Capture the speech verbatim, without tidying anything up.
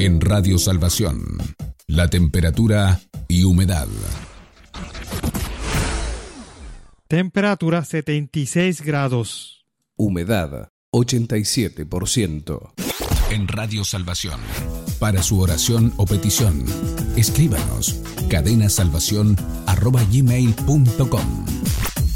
En Radio Salvación, la temperatura y humedad. Temperatura setenta y seis grados. Humedad ochenta y siete por ciento. En Radio Salvación, para su oración o petición, escríbanos cadenasalvación arroba gmail punto com.